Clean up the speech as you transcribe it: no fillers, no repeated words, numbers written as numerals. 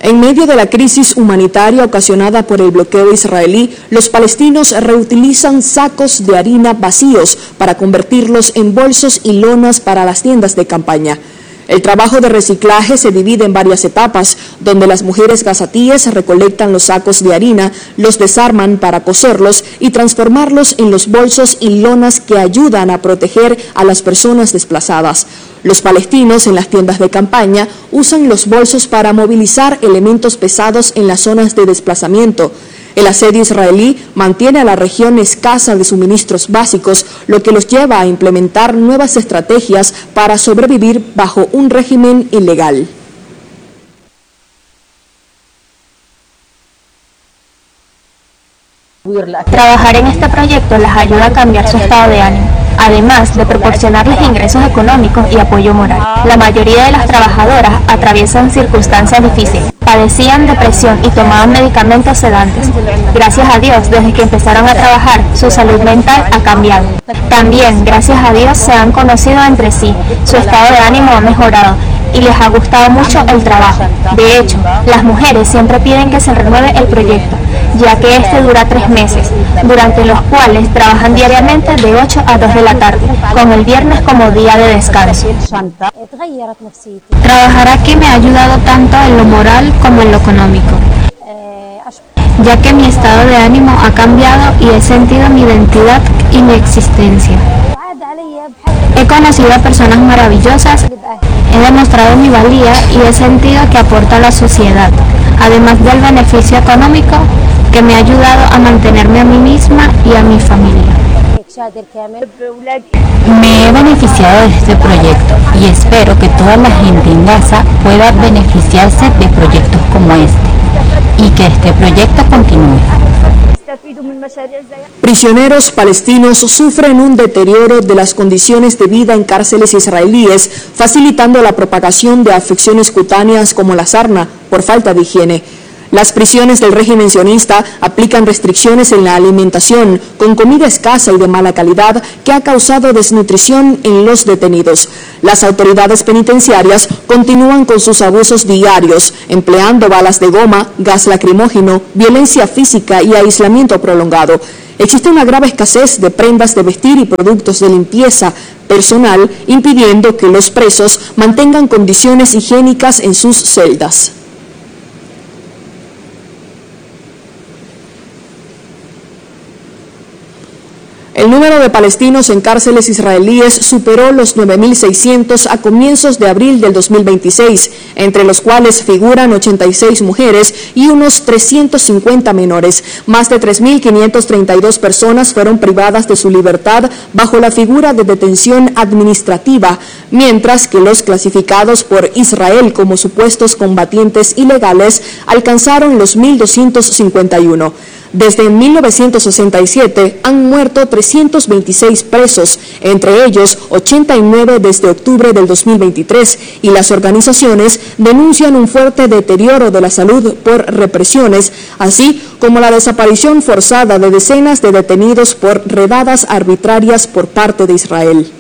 En medio de la crisis humanitaria ocasionada por el bloqueo israelí, los palestinos reutilizan sacos de harina vacíos para convertirlos en bolsos y lonas para las tiendas de campaña. El trabajo de reciclaje se divide en varias etapas, donde las mujeres gazatíes recolectan los sacos de harina, los desarman para coserlos y transformarlos en los bolsos y lonas que ayudan a proteger a las personas desplazadas. Los palestinos en las tiendas de campaña usan los bolsos para movilizar elementos pesados en las zonas de desplazamiento. El asedio israelí mantiene a la región escasa de suministros básicos, lo que los lleva a implementar nuevas estrategias para sobrevivir bajo un régimen ilegal. Trabajar en este proyecto les ayuda a cambiar su estado de ánimo, además de proporcionarles ingresos económicos y apoyo moral. La mayoría de las trabajadoras atraviesan circunstancias difíciles, padecían depresión y tomaban medicamentos sedantes. Gracias a Dios, desde que empezaron a trabajar, su salud mental ha cambiado. También, gracias a Dios, se han conocido entre sí, su estado de ánimo ha mejorado y les ha gustado mucho el trabajo. De hecho, las mujeres siempre piden que se renueve el proyecto, ya que este dura 3 meses, durante los cuales trabajan diariamente de 8 a 2 de la tarde, con el viernes como día de descanso. Trabajar aquí me ha ayudado tanto en lo moral como en lo económico, ya que mi estado de ánimo ha cambiado y he sentido mi identidad y mi existencia. He conocido a personas maravillosas, he demostrado mi valía y he sentido que aporto a la sociedad, además del beneficio económico que me ha ayudado a mantenerme a mí misma y a mi familia. Me he beneficiado de este proyecto y espero que toda la gente en Gaza pueda beneficiarse de proyectos como este y que este proyecto continúe. Prisioneros palestinos sufren un deterioro de las condiciones de vida en cárceles israelíes, facilitando la propagación de afecciones cutáneas como la sarna por falta de higiene. Las prisiones del régimen sionista aplican restricciones en la alimentación, con comida escasa y de mala calidad, que ha causado desnutrición en los detenidos. Las autoridades penitenciarias continúan con sus abusos diarios, empleando balas de goma, gas lacrimógeno, violencia física y aislamiento prolongado. Existe una grave escasez de prendas de vestir y productos de limpieza personal, impidiendo que los presos mantengan condiciones higiénicas en sus celdas. El número de palestinos en cárceles israelíes superó los 9.600 a comienzos de abril del 2026, entre los cuales figuran 86 mujeres y unos 350 menores. Más de 3.532 personas fueron privadas de su libertad bajo la figura de detención administrativa, mientras que los clasificados por Israel como supuestos combatientes ilegales alcanzaron los 1.251. Desde 1967 han muerto 326 presos, entre ellos 89 desde octubre del 2023, y las organizaciones denuncian un fuerte deterioro de la salud por represiones, así como la desaparición forzada de decenas de detenidos por redadas arbitrarias por parte de Israel.